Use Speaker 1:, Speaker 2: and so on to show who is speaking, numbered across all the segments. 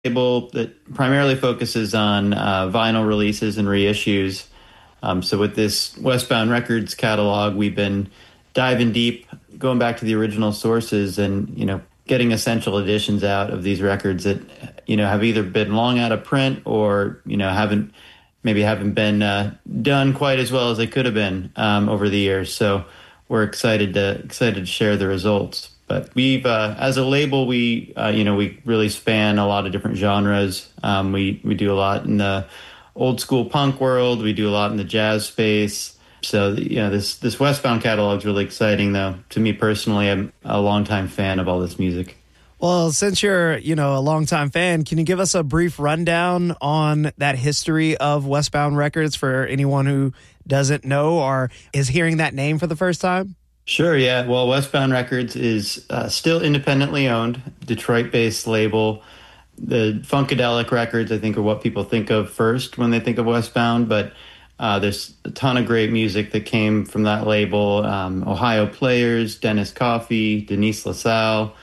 Speaker 1: label that primarily focuses on vinyl releases and reissues. So with this Westbound Records catalog, we've been diving deep, going back to the original sources and, getting essential editions out of these records that, have either been long out of print or, haven't been done quite as well as they could have been over the years. So we're excited to share the results. But we've, as a label, we really span a lot of different genres. We do a lot in the old school punk world. We do a lot in the jazz space. So, this Westbound catalog is really exciting, though. To me personally, I'm a longtime fan of all this music.
Speaker 2: Well, since you're, a longtime fan, can you give us a brief rundown on that history of Westbound Records for anyone who doesn't know or is hearing that name for the first time?
Speaker 1: Sure, yeah. Well, Westbound Records is still independently owned, Detroit-based label. The Funkadelic records, I think, are what people think of first when they think of Westbound, but there's a ton of great music that came from that label. Ohio Players, Dennis Coffey, Denise LaSalle,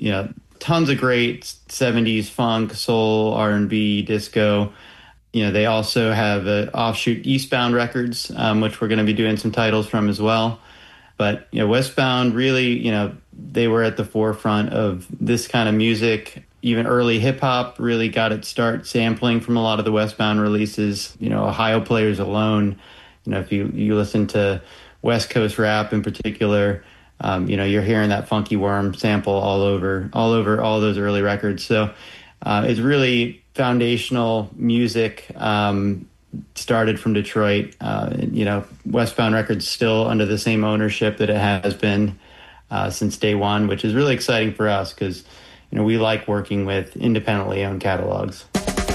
Speaker 1: tons of great 70s funk, soul, R&B, disco. They also have an offshoot, Eastbound Records, which we're going to be doing some titles from as well. But, Westbound really, they were at the forefront of this kind of music. Even early hip hop really got its start sampling from a lot of the Westbound releases. Ohio Players alone, if you listen to West Coast rap in particular, you're hearing that Funky Worm sample all over all those early records. So it's really foundational music. Started from Detroit. Westbound Records still under the same ownership that it has been since day one, which is really exciting for us because we like working with independently owned catalogs.